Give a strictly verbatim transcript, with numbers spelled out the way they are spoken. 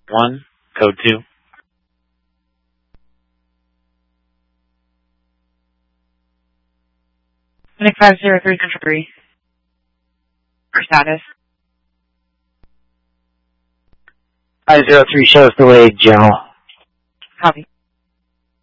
one, code two. Clinic five zero three Central three. For status. five zero three shows delayed, General. Copy.